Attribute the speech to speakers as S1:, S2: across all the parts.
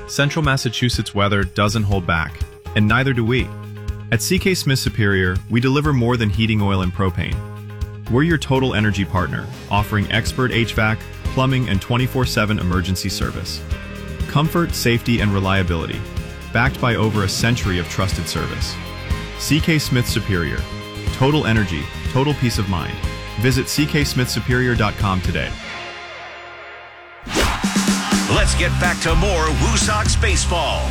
S1: Central Massachusetts weather doesn't hold back, and neither do we. At CK Smith Superior, we deliver more than heating oil and propane. We're your total energy partner, offering expert HVAC, plumbing, and 24/7 emergency service. Comfort, safety, and reliability, backed by over a century of trusted service. CK Smith Superior. Total energy, total peace of mind. Visit cksmithsuperior.com today.
S2: Let's get back to more Woo Sox baseball.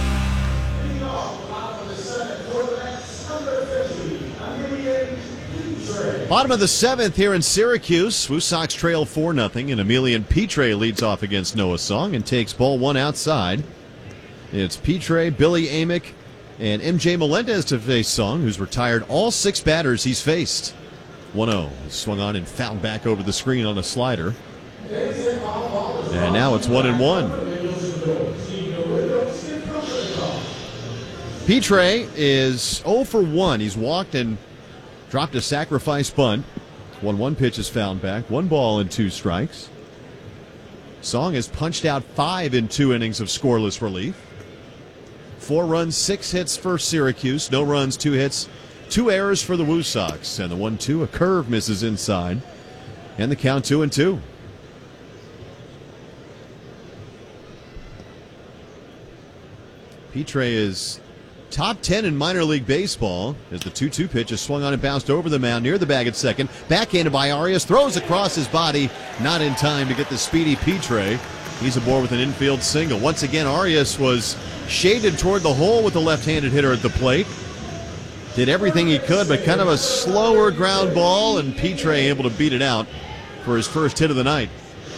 S3: Bottom of the seventh here in Syracuse. Woo Sox trail 4-0, and Emilian Pitre leads off against Noah Song and takes ball one outside. It's Pitre, Billy Amick, and MJ Melendez to face Song, who's retired all 6 batters he's faced. 1-0. Swung on and fouled back over the screen on a slider. And now it's 1-1. Pitre is 0 for 1. He's walked and dropped a sacrifice bunt. 1-1 pitch is fouled back. 1 ball and 2 strikes. Song has punched out 5 in 2 innings of scoreless relief. 4 runs, 6 hits for Syracuse. No runs, 2 hits, 2 errors for the Woo Sox. And the 1-2, a curve misses inside. And the count 2-2. Pitre is top 10 in minor league baseball as the 2-2 pitch is swung on and bounced over the mound near the bag at second. Backhanded by Arias, throws across his body, not in time to get the speedy Pitre. He's aboard with an infield single. Once again, Arias was shaded toward the hole with the left-handed hitter at the plate. Did everything he could, but kind of a slower ground ball, and Pitre able to beat it out for his first hit of the night.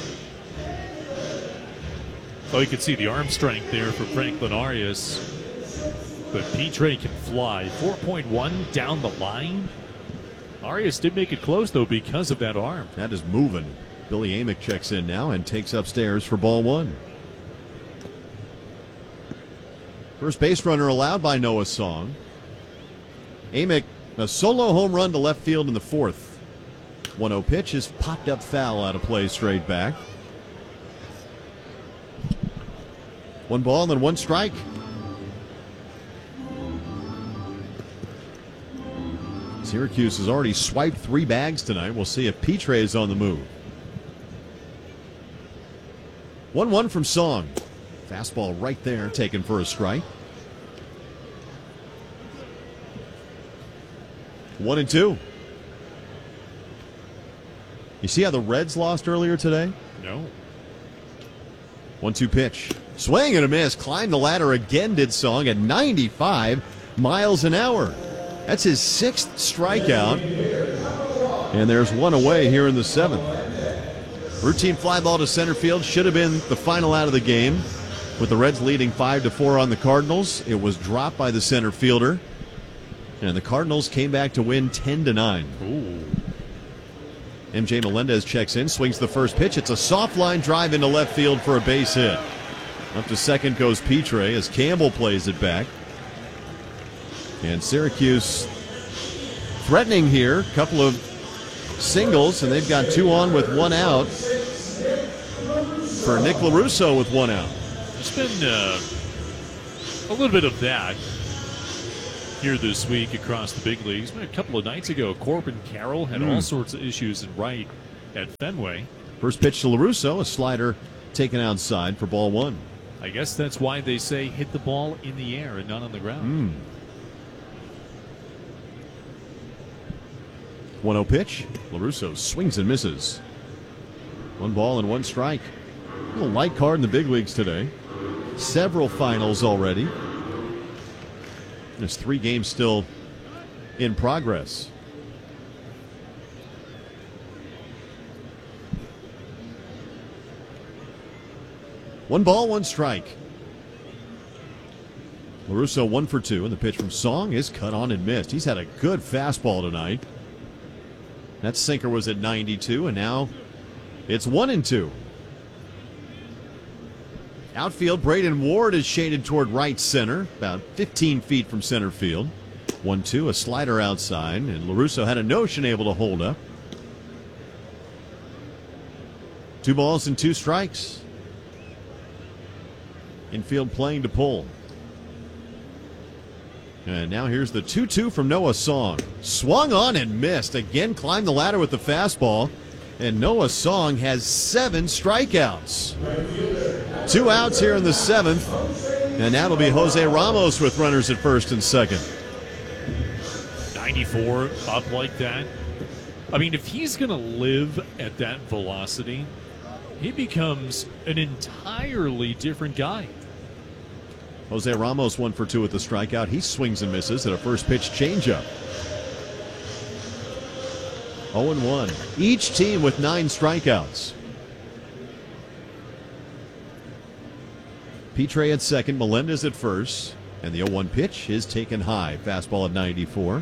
S4: Oh, you can see the arm strength there for Franklin Arias. But Pitre can fly. 4.1 down the line. Arias did make it close, though, because of that arm.
S3: That is moving. Billy Amick checks in now and takes upstairs for ball 1. First base runner allowed by Noah Song. Amick, a solo home run to left field in the 4th. 1-0 pitch is popped up foul out of play straight back. 1 ball and then 1 strike. Syracuse has already swiped 3 bags tonight. We'll see if Pitre is on the move. 1-1 from Song. Fastball right there, taken for a strike. 1-2. You see how the Reds lost earlier today?
S4: No.
S3: 1-2 pitch. Swing and a miss. Climbed the ladder again, did Song at 95 miles an hour. That's his 6th strikeout. And there's 1 away here in the 7th. Routine fly ball to center field. Should have been the final out of the game. With the Reds leading 5-4 on the Cardinals. It was dropped by the center fielder. And the Cardinals came back to win 10-9.
S4: Ooh.
S3: MJ Melendez checks in, swings the first pitch. It's a soft line drive into left field for a base hit. Up to second goes Pitre as Campbell plays it back. And Syracuse threatening here. Couple of singles, and they've got 2 on with 1 out for Nick LaRusso with 1 out.
S4: There's been a little bit of that here this week across the big leagues. A couple of nights ago, Corbin Carroll had all sorts of issues in right at Fenway.
S3: First pitch to LaRusso, a slider taken outside for ball 1.
S4: I guess that's why they say hit the ball in the air and not on the ground.
S3: 1-0 pitch. LaRusso swings and misses. 1 ball and 1 strike. A little light card in the big leagues today. Several finals already. There's 3 games still in progress. One ball, 1 strike. LaRusso 1 for 2, and the pitch from Song is cut on and missed. He's had a good fastball tonight. That sinker was at 92, and now it's 1-2. Outfield, Braden Ward is shaded toward right center, about 15 feet from center field. 1-2, a slider outside, and LaRusso had a notion able to hold up. 2 balls and 2 strikes. Infield playing to pull. And now here's the 2-2 from Noah Song. Swung on and missed. Again, climbed the ladder with the fastball. And Noah Song has 7 strikeouts. 2 outs here in the 7th. And that'll be Jose Ramos with runners at first and second.
S4: 94 up like that. I mean, if he's going to live at that velocity, he becomes an entirely different guy.
S3: Jose Ramos 1 for 2 with the strikeout. He swings and misses at a first pitch changeup. 0-1. Each team with 9 strikeouts. Petre at second, Melendez at first. And the 0-1 pitch is taken high. Fastball at 94.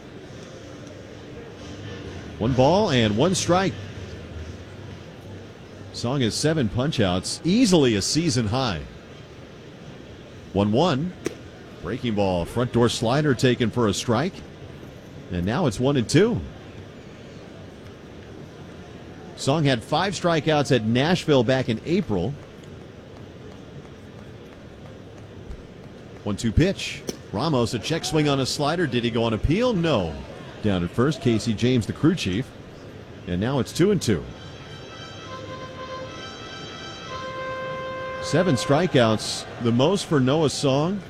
S3: 1 ball and 1 strike. Song has 7 punch-outs. Easily a season high. 1-1. Breaking ball. Front door slider taken for a strike. And now it's 1-2. Song had 5 strikeouts at Nashville back in April. 1-2 pitch. Ramos, a check swing on a slider. Did he go on appeal? No. Down at first, Casey James, the crew chief. And now it's 2-2. 7 strikeouts, the most for Noah Song.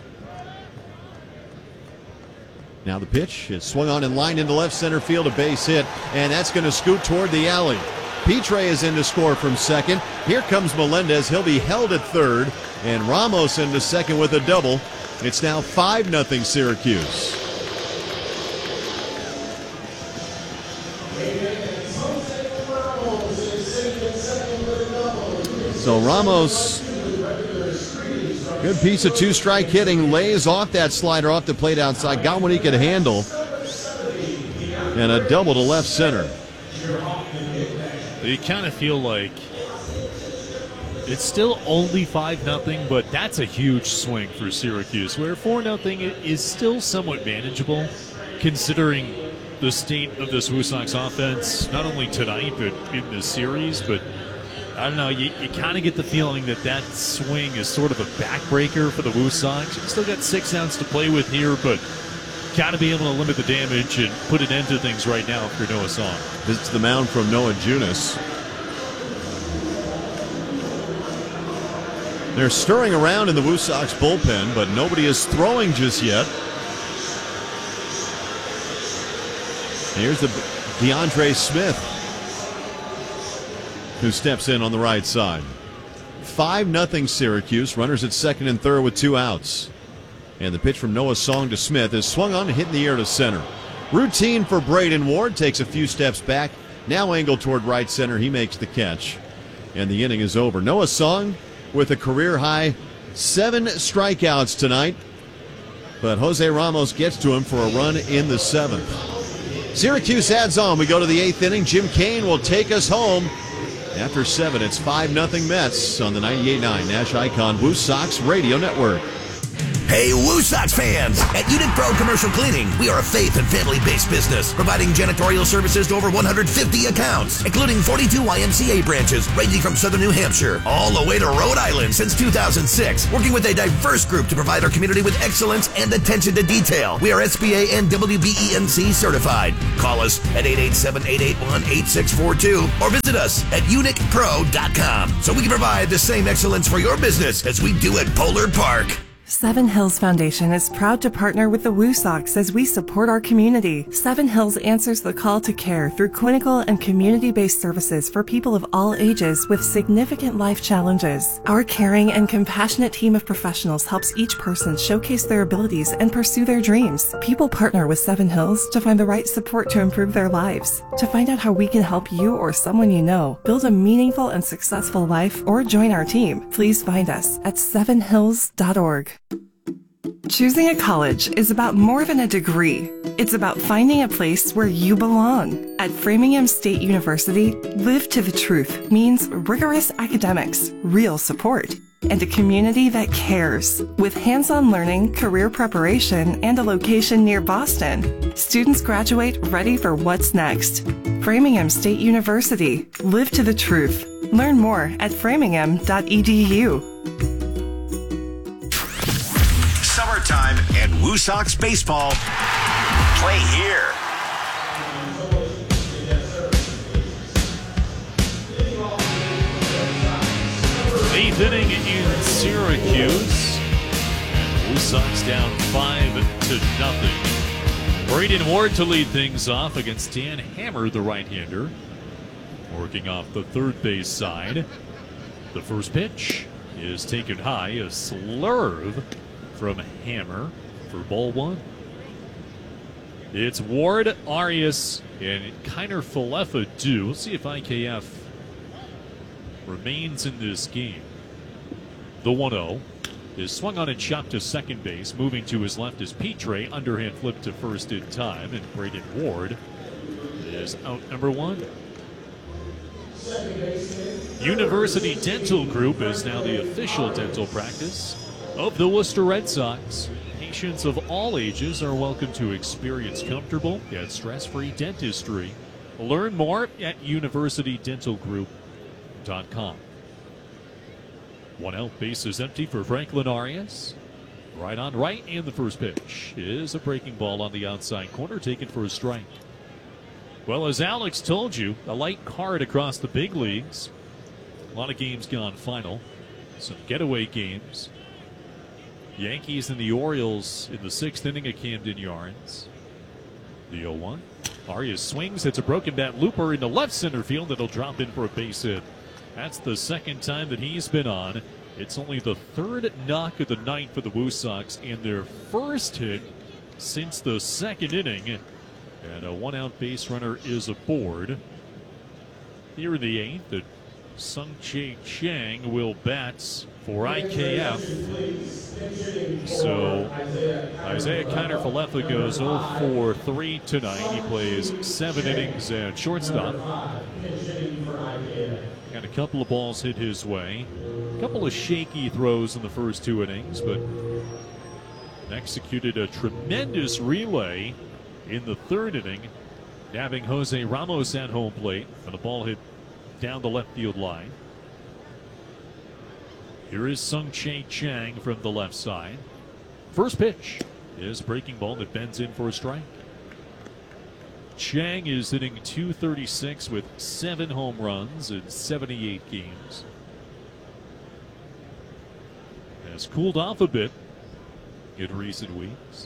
S3: Now the pitch is swung on and lined into left center field, a base hit, and that's going to scoot toward the alley. Petre is in to score from second. Here comes Melendez. He'll be held at third, and Ramos into second with a double. It's now 5-0 Syracuse. So Ramos, good piece of 2-strike hitting, lays off that slider off the plate outside, got what he could handle, and a double to left center.
S4: You kind of feel like it's still only 5-0, but that's a huge swing for Syracuse, where 4-0 is still somewhat manageable, considering the state of this Woo Sox offense, not only tonight, but in this series, but I don't know, you kind of get the feeling that that swing is sort of a backbreaker for the Woo Sox. You still got 6 outs to play with here, but got to be able to limit the damage and put an end to things right now if you're Noah Song.
S3: Visits the mound from Noah Junis. They're stirring around in the Woo Sox bullpen, but nobody is throwing just yet. Here's the DeAndre Smith, who steps in on the right side. 5-0 Syracuse. Runners at second and third with 2 outs. And the pitch from Noah Song to Smith is swung on and hit in the air to center. Routine for Braden Ward. Takes a few steps back. Now angled toward right center. He makes the catch. And the inning is over. Noah Song with a career high 7 strikeouts tonight. But Jose Ramos gets to him for a run in the 7th. Syracuse adds on. We go to the 8th inning. Jim Kane will take us home. After 7, it's 5-0 Mets on the 98.9 Nash Icon Woo Sox Radio Network.
S5: Hey, Woo Sox fans! At Unit Pro Commercial Cleaning, we are a faith and family-based business, providing janitorial services to over 150 accounts, including 42 YMCA branches, ranging from southern New Hampshire all the way to Rhode Island since 2006, working with a diverse group to provide our community with excellence and attention to detail. We are SBA and WBENC certified. Call us at 887-881-8642 or visit us at unicpro.com so we can provide the same excellence for your business as we do at Polar Park.
S6: Seven Hills Foundation is proud to partner with the Woo Sox as we support our community. Seven Hills answers the call to care through clinical and community-based services for people of all ages with significant life challenges. Our caring and compassionate team of professionals helps each person showcase their abilities and pursue their dreams. People partner with Seven Hills to find the right support to improve their lives. To find out how we can help you or someone you know build a meaningful and successful life or join our team, please find us at sevenhills.org. Choosing a college is about more than a degree. It's about finding a place where you belong. At Framingham State University, Live to the Truth means rigorous academics, real support, and a community that cares. With hands-on learning, career preparation, and a location near Boston, students graduate ready for what's next. Framingham State University, Live to the Truth. Learn more at framingham.edu.
S2: time, and Woo Sox baseball play here.
S4: Eighth inning in Syracuse. Woo Sox down 5-0. Braden Ward to lead things off against Dan Hammer, the right-hander. Working off the third base side. The first pitch is taken high. A slurve from Hammer for ball one. It's Ward, Arias, and Kiner Falefa due. We'll see if IKF remains in this game. The 1-0 is swung on and chopped to second base. Moving to his left is Petre. Underhand flip to first in time. And Braden Ward is out number one. University Dental Group is now the official dental practice of the Worcester Red Sox. Patients of all ages are welcome to experience comfortable yet stress-free dentistry. Learn more at universitydentalgroup.com. 1 out, base is empty for Franklin Arias. Right on right, and the first pitch is a breaking ball on the outside corner, taken for a strike. Well, as Alex told you, a light card across the big leagues. A lot of games gone final. Some getaway games. Yankees and the Orioles in the 6th inning at Camden Yards. The 0-1. Arias swings, hits a broken bat looper into left center field that'll drop in for a base hit. That's the second time that he's been on. It's only the third knock of the night for the Woo Sox and their first hit since the 2nd inning. And a 1 out base runner is aboard. Here in the 8th, Sung-Chae Chang will bat for IKF. So Isaiah Kiner Falefa goes 0-for-3 tonight. He plays 7 innings at shortstop. Got a couple of balls hit his way. A couple of shaky throws in the first 2 innings, but executed a tremendous relay in the 3rd inning, nabbing Jose Ramos at home plate, and the ball hit down the left field line. Here is Sung-Chae Chang from the left side. First pitch is a breaking ball that bends in for a strike. Chang is hitting .236 with 7 home runs in 78 games. Has cooled off a bit in recent weeks.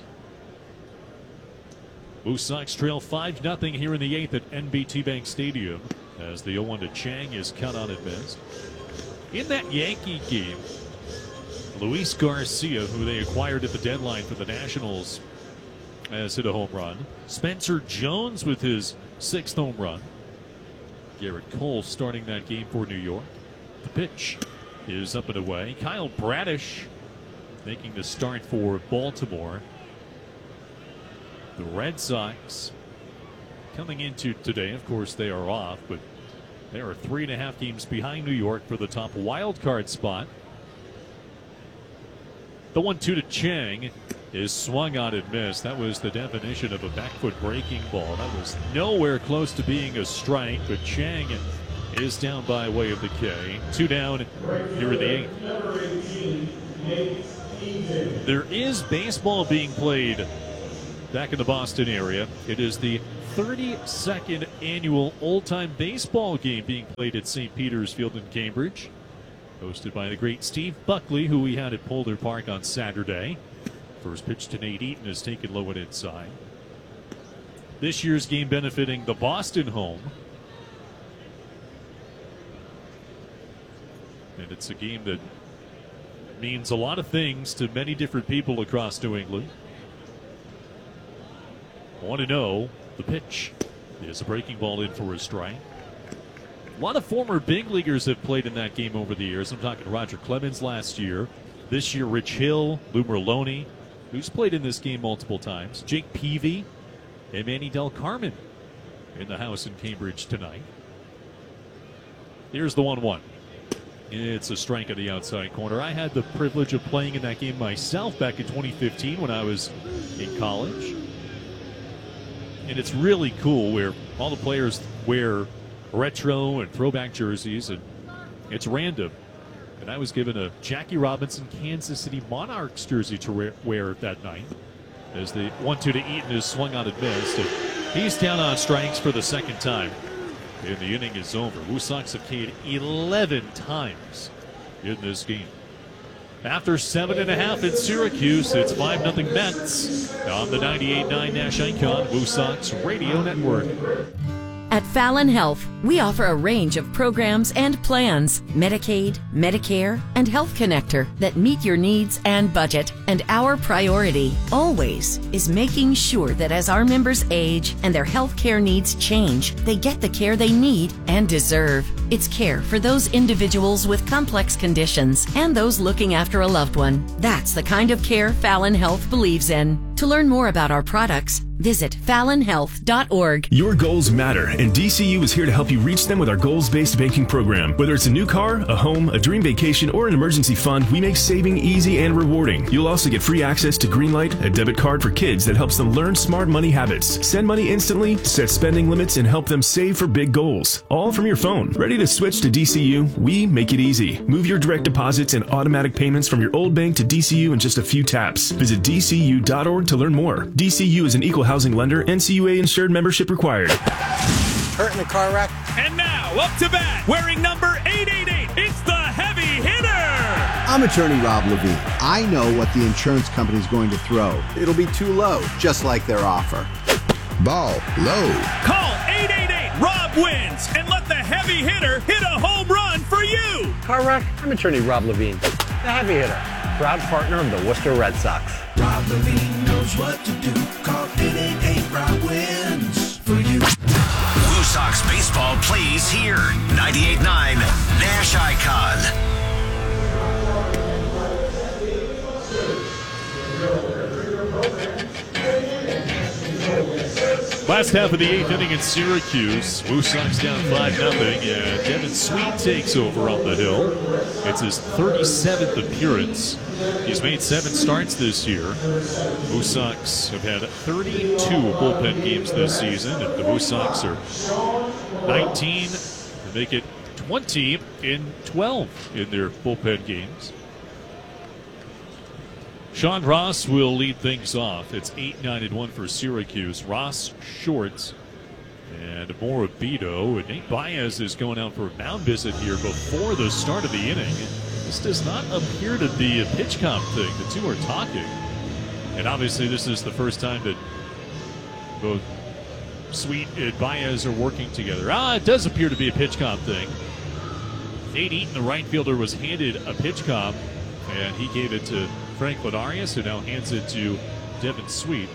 S4: Woo Sox trail 5-0 here in the 8th at NBT Bank Stadium as the 0-1 to Chang is cut on and missed. In that Yankee game, Luis Garcia, who they acquired at the deadline for the Nationals, has hit a home run. Spencer Jones with his 6th home run. Garrett Cole starting that game for New York. The pitch is up and away. Kyle Bradish making the start for Baltimore. The Red Sox coming into today, of course they are off, but they are 3.5 games behind New York for the top wild card spot. The 1-2 to Chang is swung on and missed. That was the definition of a back foot breaking ball. That was nowhere close to being a strike, but Chang is down by way of the K. 2 down here in the 8th. There is baseball being played back in the Boston area. It is the 32nd annual old-time baseball game being played at St. Peter's Field in Cambridge. Hosted by the great Steve Buckley, who we had at Boulder Park on Saturday. First pitch to Nate Eaton is taken low and inside. This year's game benefiting the Boston home. And it's a game that means a lot of things to many different people across New England. 1-0, the pitch is a breaking ball in for a strike. A lot of former big leaguers have played in that game over the years. I'm talking Roger Clemens last year. This year, Rich Hill, Lou Merlone, who's played in this game multiple times. Jake Peavy and Manny Del Carmen in the house in Cambridge tonight. Here's the 1-1. It's a strike on the outside corner. I had the privilege of playing in that game myself back in 2015 when I was in college. And it's really cool where all the players wear retro and throwback jerseys, and it's random. And I was given a Jackie Robinson Kansas City Monarchs jersey to wear that night as the 1-2 to Eaton is swung on and missed. And he's down on strikes for the second time. And the inning is over. Woo Sox have K'd 11 times in this game. After 7.5 in Syracuse, it's 5-0 Mets on the 98.9 Nash Icon Woo Sox Radio Network.
S7: At Fallon Health, we offer a range of programs and plans, Medicaid, Medicare, and Health Connector that meet your needs and budget. And our priority, always, is making sure that as our members age and their health care needs change, they get the care they need and deserve. It's care for those individuals with complex conditions and those looking after a loved one. That's the kind of care Fallon Health believes in. To learn more about our products, visit fallonhealth.org.
S8: Your goals matter, and DCU is here to help you reach them with our goals-based banking program. Whether it's a new car, a home, a dream vacation, or an emergency fund, we make saving easy and rewarding. You'll also get free access to Greenlight, a debit card for kids that helps them learn smart money habits. Send money instantly, set spending limits, and help them save for big goals. All from your phone. Ready to switch to DCU? We make it easy. Move your direct deposits and automatic payments from your old bank to DCU in just a few taps. Visit DCU.org to learn more. DCU is an equal housing lender. NCUA insured membership required.
S9: Hurt in a car wreck?
S10: And now, up to bat, wearing number 888, it's the heavy hitter!
S11: I'm attorney Rob Levine. I know what the insurance company's going to throw. It'll be too low, just like their offer.
S12: Ball low.
S10: Call 888-ROB wins and let the heavy hitter hit a home run for you!
S9: Car wreck? I'm attorney Rob Levine, the heavy hitter, proud partner of the Worcester Red Sox.
S13: Rob Levine knows what to do. Call 888-ROB wins for you.
S2: Woo Sox baseball plays here. 98.9 Nash Icon.
S4: Last half of the 8th inning in Syracuse. Woo Sox down 5-0, and Devin Sweet takes over on the hill. It's his 37th appearance. He's made 7 starts this year. Woo Sox have had 32 bullpen games this season, and the Woo Sox are 19 to make it 20 in 12 in their bullpen games. Sean Ross will lead things off. It's 8-9-1 for Syracuse. Ross, Shorts, and Morabito. And Nate Baez is going out for a mound visit here before the start of the inning. This does not appear to be a pitch comp thing. The two are talking. And obviously this is the first time that both Sweet and Baez are working together. It does appear to be a pitch comp thing. Nate Eaton, the right fielder, was handed a pitch comp, and he gave it to Franklin Arias, who now hands it to Devin Sweet.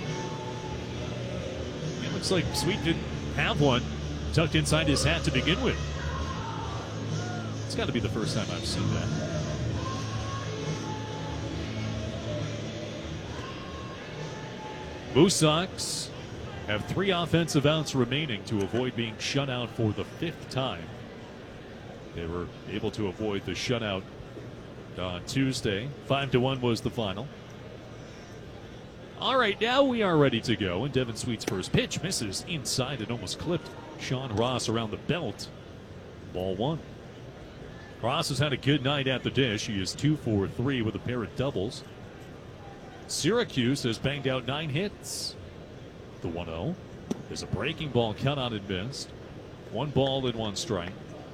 S4: It looks like Sweet didn't have one tucked inside his hat to begin with. It's got to be the first time I've seen that. Woo Sox have 3 offensive outs remaining to avoid being shut out for the 5th time. They were able to avoid the shutout on Tuesday. 5-1 was the final. All right, now we are ready to go. And Devin Sweet's first pitch misses inside and almost clipped Sean Ross around the belt. Ball 1. Ross has had a good night at the dish. He is 2 for 3 with a pair of doubles. Syracuse has banged out 9 hits. The 1-0 is a breaking ball cut on and missed. 1 ball and 1 strike.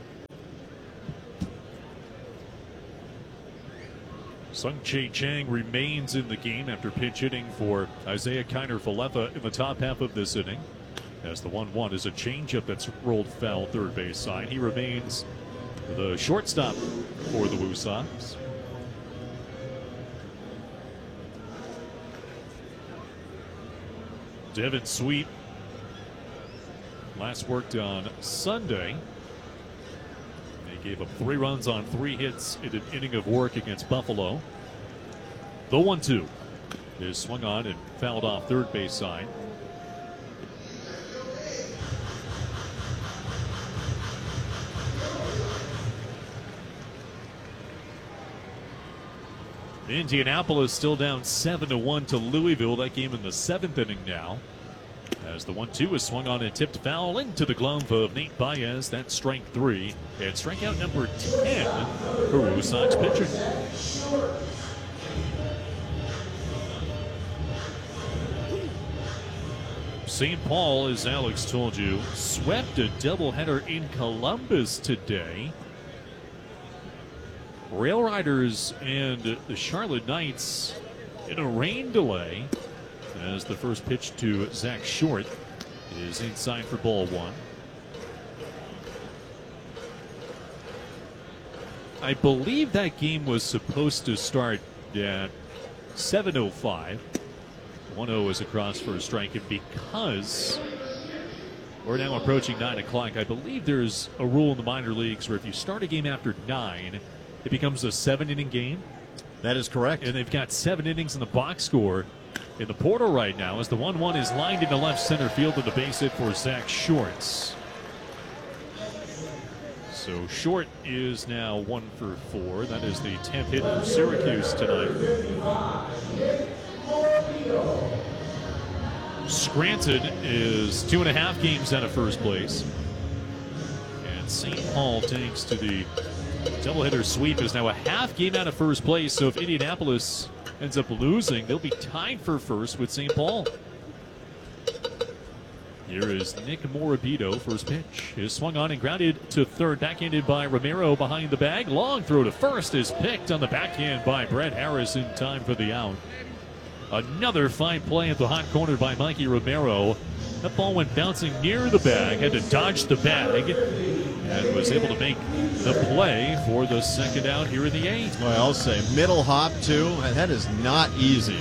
S4: Sung-Chae Chang remains in the game after pinch hitting for Isaiah Kiner-Falefa in the top half of this inning. As the 1-1 is a changeup that's rolled foul third base side. He remains the shortstop for the Woo Sox. Devin Sweet last worked on Sunday. He gave up 3 runs on 3 hits in an inning of work against Buffalo. The 1-2 is swung on and fouled off third base side. Indianapolis still down 7-1 to Louisville. That game in the 7th inning now. As the 1-2 is swung on and tipped foul into the glove of Nate Baez. That's strike 3. And strikeout number 10 for Woo Sox pitching. St. Paul, as Alex told you, swept a doubleheader in Columbus today. Rail Riders and the Charlotte Knights in a rain delay, as the first pitch to Zach Short is inside for ball 1. I believe that game was supposed to start at 7:05. 1-0 is across for a strike, and because we're now approaching 9 o'clock, I believe there's a rule in the minor leagues where if you start a game after 9, it becomes a 7-inning game.
S3: That is correct.
S4: And they've got 7 innings in the box score in the portal right now, as the 1-1 is lined into left center field with a base hit for Zach Shorts. So Short is now 1 for 4. That is the 10th hit for Syracuse tonight. Scranton is 2.5 games out of first place. And St. Paul, thanks to the doubleheader sweep, is now a half game out of first place. So if Indianapolis ends up losing, they'll be tied for first with St. Paul. Here is Nick Morabito, first pitch. Is swung on and grounded to third, backhanded by Romero behind the bag. Long throw to first is picked on the backhand by Brett Harris in time for the out. Another fine play at the hot corner by Mikey Romero. That ball went bouncing near the bag, had to dodge the bag, and was able to make the play for the second out here in the 8th.
S3: Well, I'll say middle hop, too. That is not easy.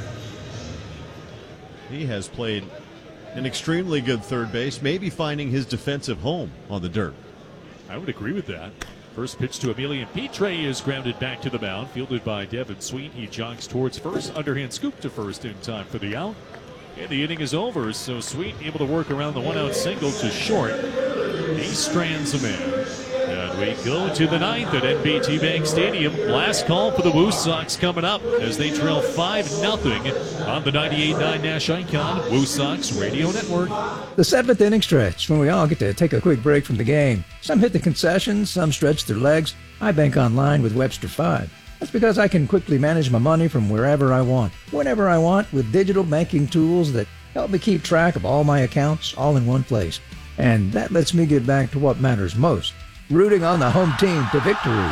S3: He has played an extremely good third base, maybe finding his defensive home on the dirt.
S4: I would agree with that. First pitch to Emilian Petre is grounded back to the mound, fielded by Devin Sweet. He jogs towards first, underhand scoop to first in time for the out. And the inning is over, so Sweet able to work around the 1-out single to Short. He strands him in. And we go to the 9th at NBT Bank Stadium. Last call for the Woo Sox coming up as they trail 5-0 on the 98.9 Nash Icon Woo Sox Radio Network.
S14: The 7th inning stretch, when we all get to take a quick break from the game. Some hit the concessions, some stretch their legs. I bank online with Webster 5. That's because I can quickly manage my money from wherever I want, whenever I want, with digital banking tools that help me keep track of all my accounts all in one place. And that lets me get back to what matters most, rooting on the home team to victory.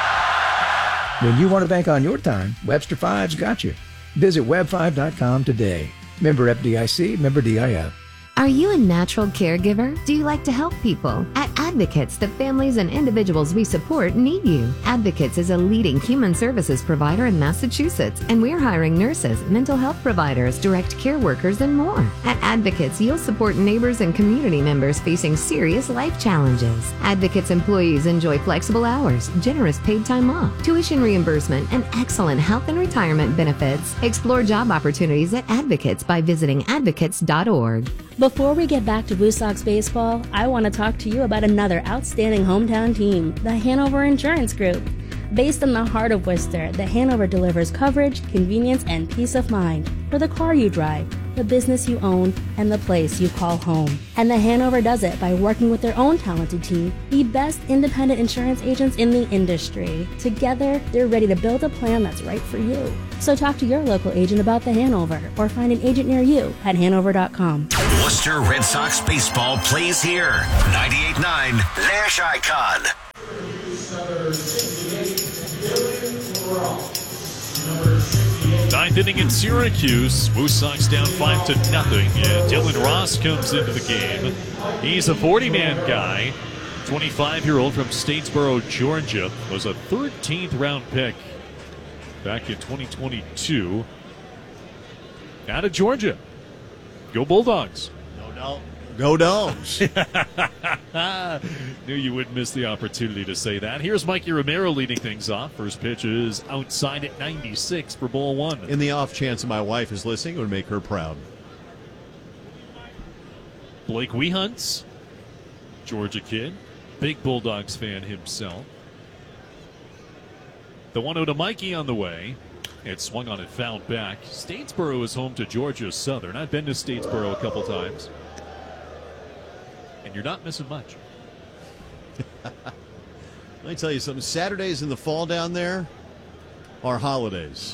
S14: When you want to bank on your time, Webster 5's got you. Visit web5.com today. Member FDIC, member DIF.
S15: Are you a natural caregiver? Do you like to help people? At Advocates, the families and individuals we support need you. Advocates is a leading human services provider in Massachusetts, and we're hiring nurses, mental health providers, direct care workers, and more. At Advocates, you'll support neighbors and community members facing serious life challenges. Advocates employees enjoy flexible hours, generous paid time off, tuition reimbursement, and excellent health and retirement benefits. Explore job opportunities at Advocates by visiting advocates.org.
S16: Before we get back to Woo Sox baseball, I want to talk to you about another outstanding hometown team, the Hanover Insurance Group. Based in the heart of Worcester, the Hanover delivers coverage, convenience, and peace of mind for the car you drive, the business you own, and the place you call home. And the Hanover does it by working with their own talented team, the best independent insurance agents in the industry. Together, they're ready to build a plan that's right for you. So talk to your local agent about the Hanover or find an agent near you at hanover.com.
S2: Worcester Red Sox baseball plays here. 98.9 Nash Icon.
S4: Ninth inning in Syracuse. Woo Sox down 5-0. And Dylan Ross comes into the game. He's a 40-man guy. 25-year-old from Statesboro, Georgia. Was a 13th round pick back in 2022. Out of Georgia. Go Bulldogs.
S3: Go Dogs.
S4: Knew you wouldn't miss the opportunity to say that. Here's Mikey Romero leading things off. First pitch is outside at 96 for ball 1.
S3: In the off chance that my wife is listening, it would make her proud.
S4: Blake Wehunts, Georgia kid, big Bulldogs fan himself. The 1-0 to Mikey on the way. It swung on and fouled back. Statesboro is home to Georgia Southern. I've been to Statesboro a couple times. And you're not missing much.
S3: Let me tell you something. Saturdays in the fall down there are holidays.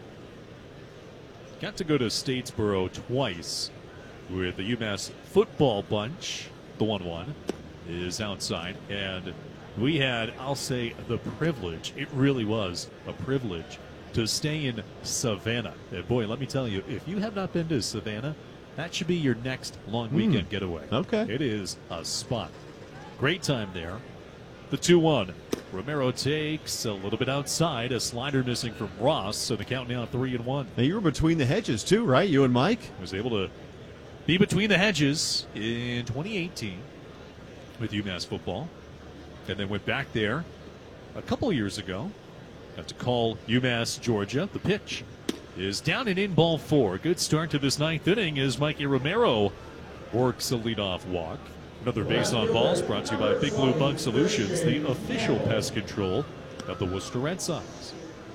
S4: Got to go to Statesboro twice with the UMass football bunch. The 1-1 is outside. And we had, I'll say, the privilege. It really was a privilege to stay in Savannah. And boy, let me tell you, if you have not been to Savannah, that should be your next long weekend getaway.
S3: Okay.
S4: It is a spot. Great time there. The 2-1. Romero takes a little bit outside. A slider missing from Ross, so the count now 3-1.
S3: Now, you were between the hedges, too, right? You and Mike?
S4: Was able to be between the hedges in 2018 with UMass football. And then went back there a couple years ago. Got to call UMass Georgia. The pitch is down and in, ball 4. Good start to this ninth inning as Mikey Romero works a leadoff walk. Another base on balls brought to you by Big Blue Bug Solutions, the official pest control of the Worcester Red Sox.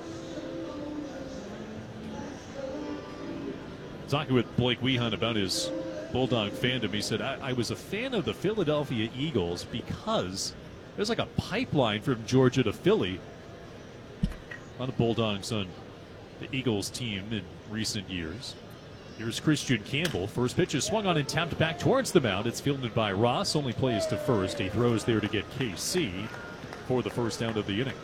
S4: Talking with Blake Wehan about his Bulldog fandom, he said, I was a fan of the Philadelphia Eagles because there's like a pipeline from Georgia to Philly. A lot of Bulldogs on the Eagles team in recent years. Here's Christian Campbell. First pitch is swung on and tapped back towards the mound. It's fielded by Ross. Only plays to first. He throws there to get KC for the first down of the inning.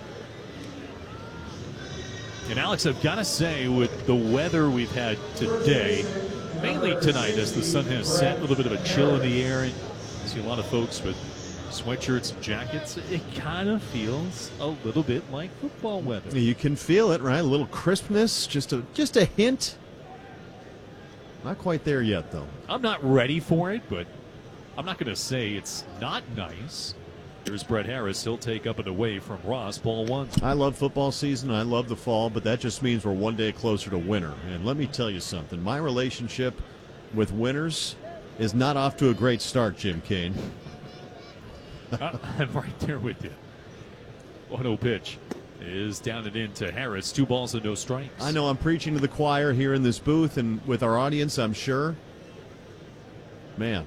S4: And Alex, I've got to say, with the weather we've had today, mainly tonight as the sun has set, a little bit of a chill in the air, and I see a lot of folks with sweatshirts and jackets. It kind of feels a little bit like football weather.
S3: You can feel it, right? A little crispness, just a hint. Not quite there yet, though.
S4: I'm not ready for it, but I'm not going to say it's not nice. Here's Brett Harris. He'll take up and away from Ross. Ball 1.
S3: I love football season. I love the fall, but that just means we're one day closer to winter. And let me tell you something. My relationship with winters is not off to a great start, Jim Kane.
S4: I'm right there with you. 1-0 pitch is down and in to Harris. 2 balls and no strikes.
S3: I know I'm preaching to the choir here in this booth and with our audience, I'm sure. Man.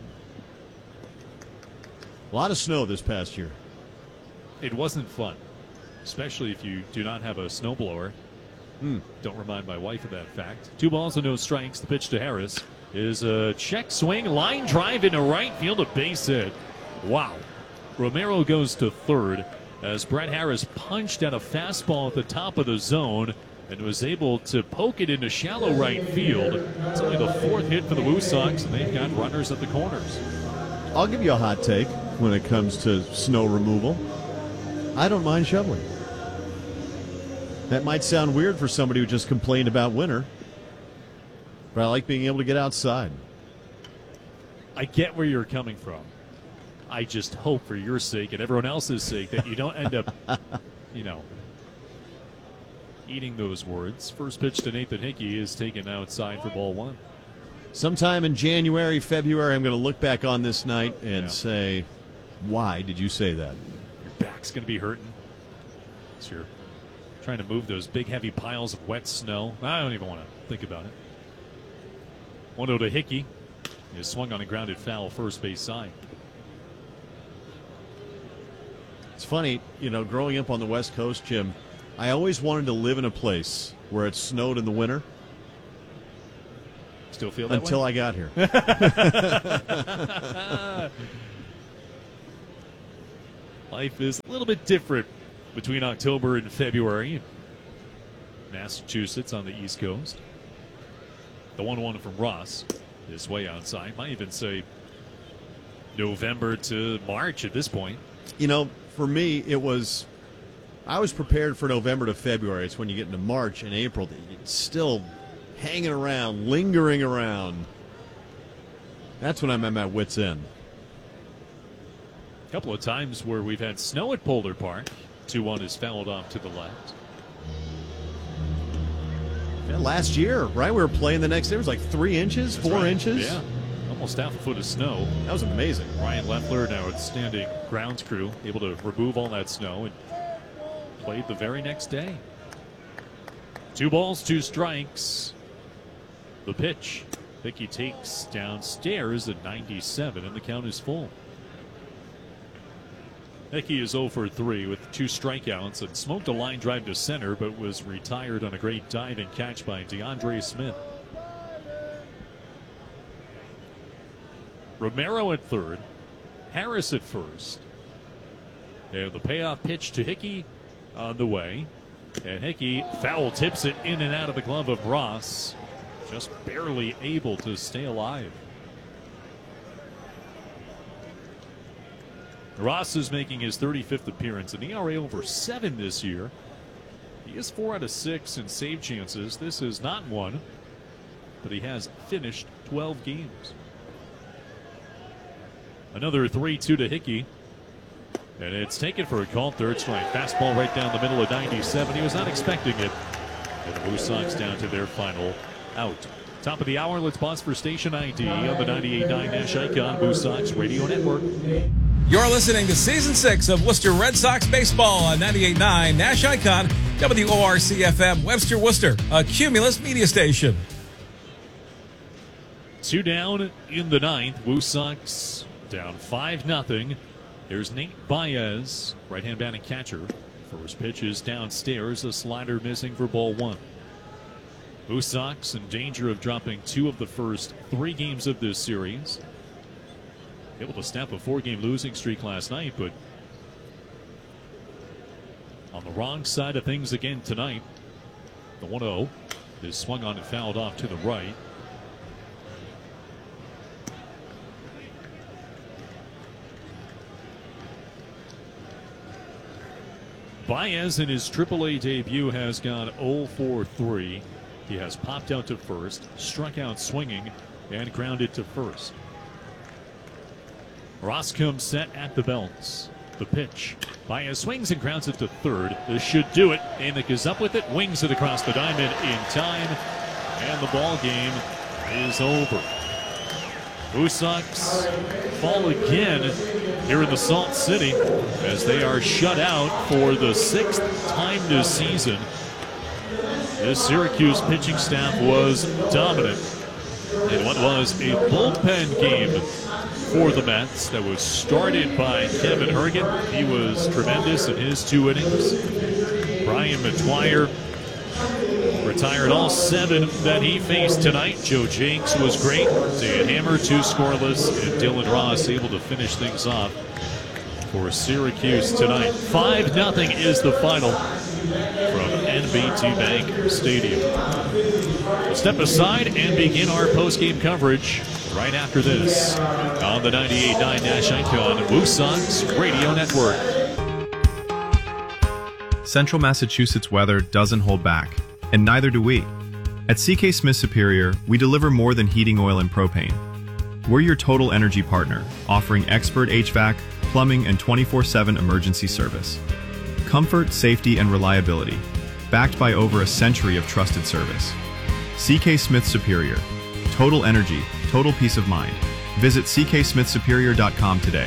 S3: A lot of snow this past year.
S4: It wasn't fun, especially if you do not have a snowblower. Don't remind my wife of that fact. 2 balls and no strikes. The pitch to Harris is a check swing, line drive into right field, a base hit. Wow. Romero goes to third as Brett Harris punched at a fastball at the top of the zone and was able to poke it into shallow right field. It's only the 4th hit for the Woo Sox, and they've got runners at the corners.
S3: I'll give you a hot take when it comes to snow removal. I don't mind shoveling. That might sound weird for somebody who just complained about winter, but I like being able to get outside.
S4: I get where you're coming from. I just hope for your sake and everyone else's sake that you don't end up, eating those words. First pitch to Nathan Hickey is taken outside for ball 1.
S3: Sometime in January, February, I'm going to look back on this night and say, why did you say that?
S4: Your back's going to be hurting. So you're trying to move those big, heavy piles of wet snow. I don't even want to think about it. 1-0 to Hickey. He swung on a grounded foul first base side.
S3: It's funny, growing up on the West Coast, Jim, I always wanted to live in a place where it snowed in the winter.
S4: Still feel that
S3: until
S4: way?
S3: I got here.
S4: Life is a little bit different between October and February. Massachusetts on the East Coast. The 1-1 from Ross is way outside. Might even say November to March at this point.
S3: For me, I was prepared for November to February. It's when you get into March and April that it's still hanging around, lingering around. That's when I'm at my wit's end.
S4: A couple of times where we've had snow at Boulder Park. 2-1 is fouled off to the left.
S3: Yeah, last year, right? We were playing the next day. It was like 3 inches,
S4: That's
S3: 4
S4: right.
S3: inches.
S4: Yeah. Almost half a foot of snow.
S3: That was amazing.
S4: Ryan Leffler, an outstanding grounds crew, able to remove all that snow and played the very next day. 2 balls, 2 strikes. The pitch. Hickey takes downstairs at 97, and the count is full. Hickey is 0 for 3 with 2 strikeouts and smoked a line drive to center, but was retired on a great dive and catch by DeAndre Smith. Romero at third, Harris at first. And the payoff pitch to Hickey on the way. And Hickey foul tips it in and out of the glove of Ross. Just barely able to stay alive. Ross is making his 35th appearance, an ERA over 7 this year. He is 4 out of 6 in save chances. This is not one, but he has finished 12 games. Another 3-2 to Hickey. And it's taken for a called third strike. Fastball right down the middle of 97. He was not expecting it. And the Blue Sox down to their final out. Top of the hour, let's pause for station ID on the 98.9 Nash Icon Blue Sox Radio Network.
S17: You're listening to Season 6 of Worcester Red Sox Baseball on 98.9 Nash Icon, WORC-FM, Webster, Worcester, a Cumulus media station.
S4: 2 down in the ninth. Blue Sox down 5-0. There's Nate Baez, right-hand batting catcher. First pitch is downstairs, a slider missing for ball 1. Blue Sox in danger of dropping 2 of the first 3 games of this series. Able to snap a 4-game losing streak last night, but on the wrong side of things again tonight. The 1-0 is swung on and fouled off to the right. Baez in his AAA debut has gone 0 for 3. He has popped out to first, struck out swinging, and grounded to first. Ross comes set at the belts. The pitch. Baez swings and grounds it to third. This should do it. Amick is up with it, wings it across the diamond in time, and the ball game is over. Blue Sox fall again here in the Salt City as they are shut out for the 6th time this season. This Syracuse pitching staff was dominant in what was a bullpen game for the Mets that was started by Kevin Herget. He was tremendous in his 2 innings. Brian McGuire retired all 7 that he faced tonight. Joe Jakes was great. Dan Hammer 2 scoreless, and Dylan Ross able to finish things off for Syracuse tonight. 5-0 is the final from NBT Bank Stadium. We'll step aside and begin our post-game coverage right after this on the 98.9 Nash Icon Blue Sox Radio Network.
S1: Central Massachusetts weather doesn't hold back, and neither do we. At CK Smith Superior, we deliver more than heating oil and propane. We're your total energy partner, offering expert HVAC, plumbing, and 24/7 emergency service. Comfort, safety, and reliability, backed by over a century of trusted service. CK Smith Superior. Total energy, total peace of mind. Visit cksmithsuperior.com today.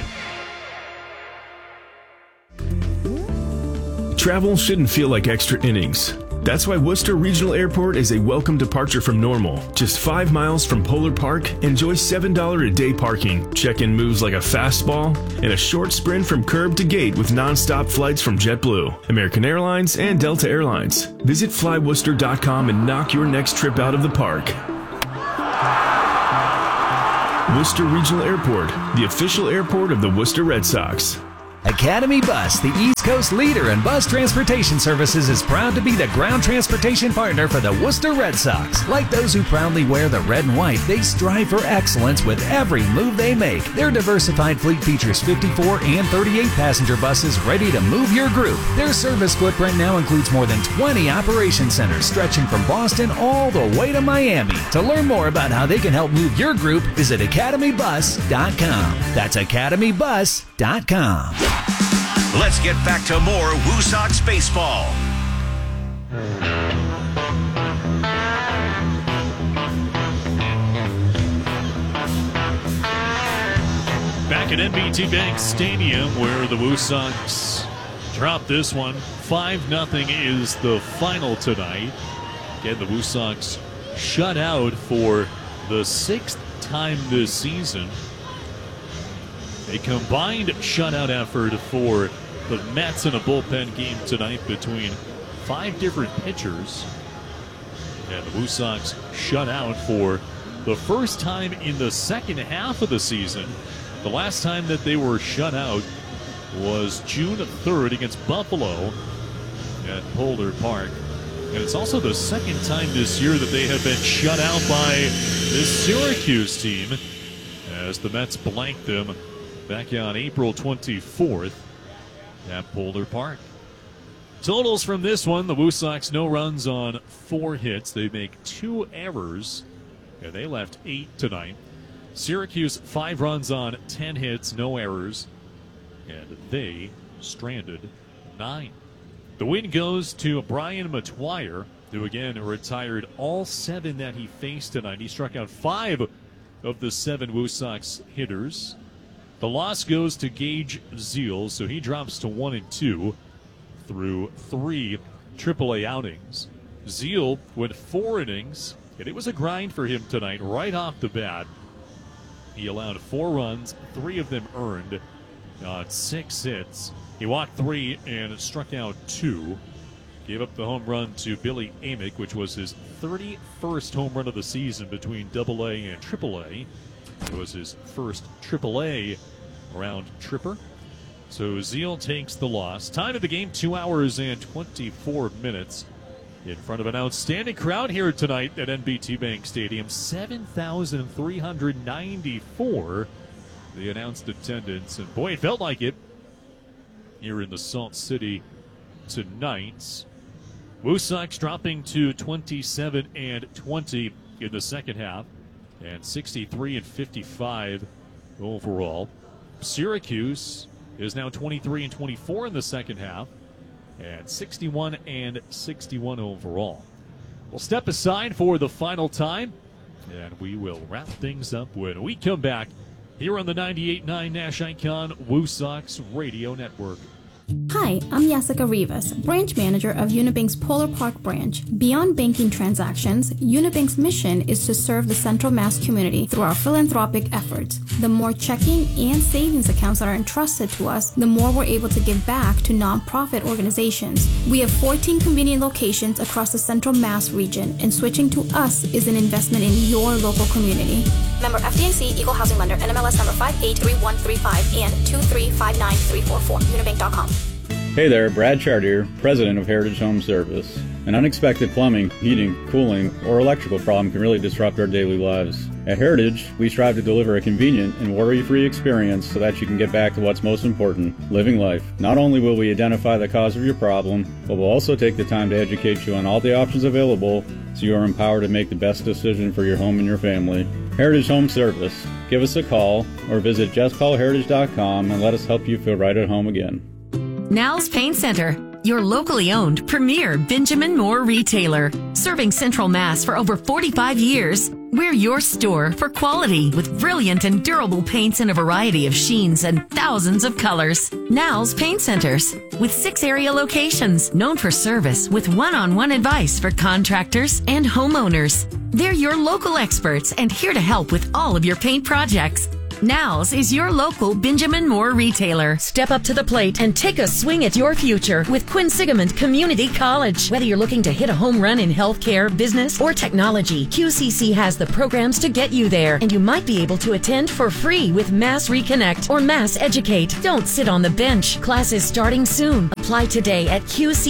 S8: Travel shouldn't feel like extra innings. That's why Worcester Regional Airport is a welcome departure from normal. Just 5 miles from Polar Park, enjoy $7 a day parking, check-in moves like a fastball, and a short sprint from curb to gate with non-stop flights from JetBlue, American Airlines, and Delta Airlines. Visit flyworcester.com and knock your next trip out of the park. Worcester Regional Airport, the official airport of the Worcester Red Sox.
S18: Academy Bus, the East Coast leader in bus transportation services, is proud to be the ground transportation partner for the Worcester Red Sox. Like those who proudly wear the red and white, they strive for excellence with every move they make. Their diversified fleet features 54 and 38 passenger buses ready to move your group. Their service footprint now includes more than 20 operation centers stretching from Boston all the way to Miami. To learn more about how they can help move your group, visit academybus.com. That's academybus.com.
S2: Let's get back to more Woo Sox baseball.
S4: Back at NBT Bank Stadium, where the Woo Sox dropped this one. 5-0 is the final tonight. Again, the Woo Sox shut out for the 6th time this season. A combined shutout effort for the Mets in a bullpen game tonight between 5 different pitchers. And the Woo Sox shut out for the first time in the second half of the season. The last time that they were shut out was June 3rd against Buffalo at Boulder Park. And it's also the second time this year that they have been shut out by this Syracuse team, as the Mets blanked them back on April 24th at Boulder Park. Totals from this one: the Woo Sox no runs on 4 hits. They make 2 errors, and they left 8 tonight. Syracuse 5 runs on 10 hits, no errors, and they stranded 9. The win goes to Brian McGuire, who again retired all 7 that he faced tonight. He struck out 5 of the 7 Woo Sox hitters. The loss goes to Gage Zeal, so he drops to 1-2 through 3 AAA outings. Zeal went 4 innings, and it was a grind for him tonight right off the bat. He allowed 4 runs, 3 of them earned, on 6 hits. He walked 3 and struck out 2. Gave up the home run to Billy Amick, which was his 31st home run of the season between AA and AAA. It was his first AAA round tripper. So Zeal takes the loss. Time of the game, 2 hours and 24 minutes. In front of an outstanding crowd here tonight at NBT Bank Stadium, 7,394. The announced attendance, and boy, it felt like it here in the Salt City tonight. Woo Sox dropping to 27-20 in the second half, and 63-55 overall. Syracuse is now 23-24 in the second half, and 61-61 overall. We'll step aside for the final time, and we will wrap things up when we come back here on the 98.9 Nash Icon Woo Sox Radio Network.
S19: Hi, I'm Jessica Rivas, branch manager of Unibank's Polar Park branch. Beyond banking transactions, Unibank's mission is to serve the Central Mass community through our philanthropic efforts. The more checking and savings accounts that are entrusted to us, the more we're able to give back to nonprofit organizations. We have 14 convenient locations across the Central Mass region, and switching to us is an investment in your local community. Member FDIC, Equal Housing Lender, NMLS number 583135 and 2359344, unibank.com.
S20: Hey there, Brad Chartier, president of Heritage Home Service. An unexpected plumbing, heating, cooling, or electrical problem can really disrupt our daily lives. At Heritage, we strive to deliver a convenient and worry-free experience so that you can get back to what's most important, living life. Not only will we identify the cause of your problem, but we'll also take the time to educate you on all the options available so you are empowered to make the best decision for your home and your family. Heritage Home Service. Give us a call or visit justcallheritage.com and let us help you feel right at home again.
S7: Now's Paint Center, your locally owned premier Benjamin Moore retailer. Serving Central Mass for over 45 years, we're your store for quality with brilliant and durable paints in a variety of sheens and thousands of colors. Now's Paint Centers, with 6 area locations, known for service with one-on-one advice for contractors and homeowners. They're your local experts and here to help with all of your paint projects. Now's is your local Benjamin Moore retailer. Step up to the plate and take a swing at your future with Quinsigamond Community College. Whether you're looking to hit a home run in healthcare, business, or technology, QCC has the programs to get you there, and you might be able to attend for free with Mass Reconnect or Mass Educate. Don't sit on the bench. Classes starting soon. Apply today at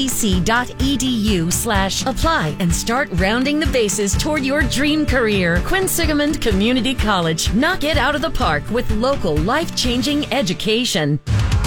S7: qcc.edu/apply and start rounding the bases toward your dream career. Quinsigamond Community College. Knock it out of the park with local life-changing education.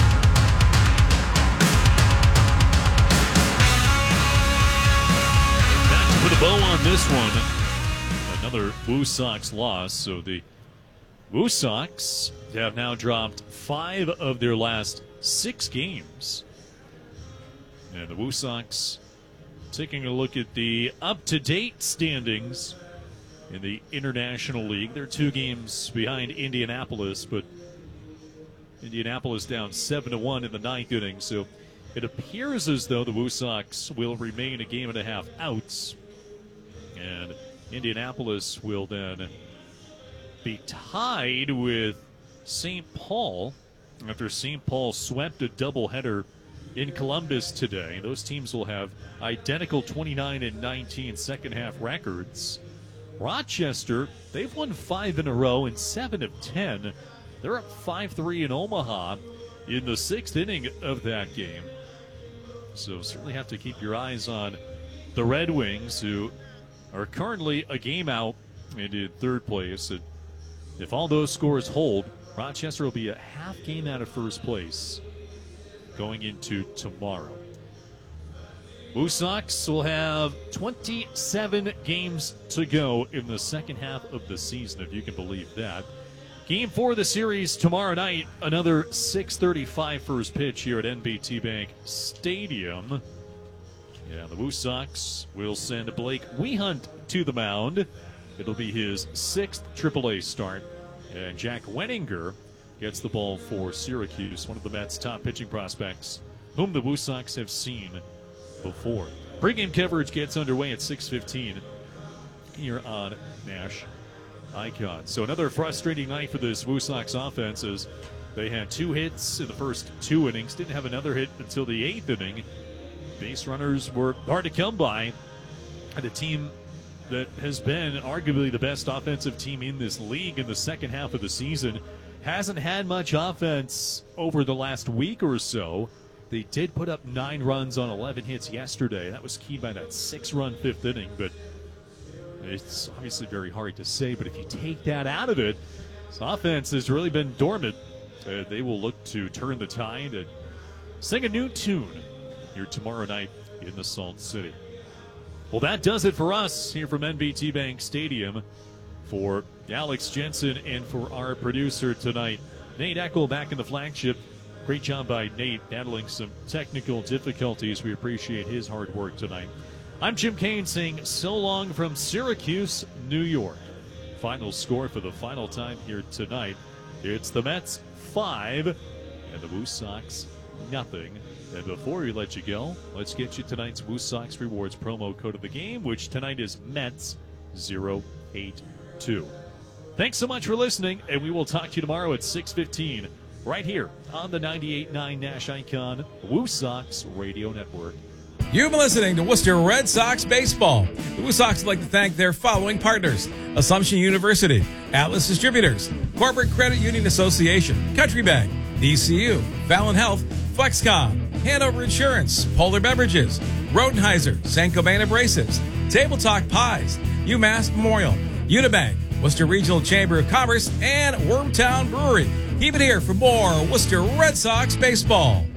S4: Back to put a bow on this one. Another Woo Sox loss. So the Woo Sox have now dropped 5 of their last 6 games. And the Woo Sox taking a look at the up-to-date standings in the International League. They're 2 games behind Indianapolis, but Indianapolis down 7-1 in the 9th inning. So it appears as though the Woo Sox will remain a game and a half out And Indianapolis will then be tied with St. Paul after St. Paul swept a doubleheader in Columbus today. Those teams will have identical 29-19 second-half records. Rochester, they've won 5 in a row and 7 of 10. They're up 5-3 in Omaha in the 6th inning of that game. So certainly have to keep your eyes on the Red Wings, who are currently a game out and in 3rd place. And if all those scores hold, Rochester will be a half game out of 1st place going into tomorrow. Woo Sox will have 27 games to go in the second half of the season, if you can believe that. Game 4 of the series tomorrow night, another 6:35 first pitch here at NBT Bank Stadium. Yeah, the Woo Sox will send Blake Wehunt to the mound. It'll be his 6th AAA start. And Jack Wenninger gets the ball for Syracuse, one of the Mets' top pitching prospects, whom the Woo Sox have seen before. Pre-game coverage gets underway at 6:15 here on Nash Icon. So another frustrating night for this Woo Sox offense as they had 2 hits in the first 2 innings, didn't have another hit until the 8th inning. Base runners were hard to come by, and a team that has been arguably the best offensive team in this league in the second half of the season hasn't had much offense over the last week or so. They did put up 9 runs on 11 hits yesterday. That was keyed by that 6-run 5th inning, but it's obviously very hard to say. But if you take that out of it, this offense has really been dormant. They will look to turn the tide and sing a new tune here tomorrow night in the Salt City. Well, that does it for us here from NBT Bank Stadium. For Alex Jensen and for our producer tonight, Nate Eckel back in the flagship. Great job by Nate handling some technical difficulties. We appreciate his hard work tonight. I'm Jim Kane saying so long from Syracuse, New York. Final score for the final time here tonight. It's the Mets 5 and the Woo Sox nothing. And before we let you go, let's get you tonight's Woo Sox Rewards promo code of the game, which tonight is METS082. Thanks so much for listening, and we will talk to you tomorrow at 6:15 right here on the 98.9 Nash Icon Woo Sox Radio Network.
S17: You've been listening to Worcester Red Sox Baseball. The Woo Sox would like to thank their following partners: Assumption University, Atlas Distributors, Corporate Credit Union Association, Country Bank, DCU, Fallon Health, Flexcom, Hanover Insurance, Polar Beverages, Rodenheiser, Sankoban Abrasives, Table Talk Pies, UMass Memorial, Unibank, Worcester Regional Chamber of Commerce, and Wormtown Brewery. Keep it here for more Worcester Red Sox Baseball.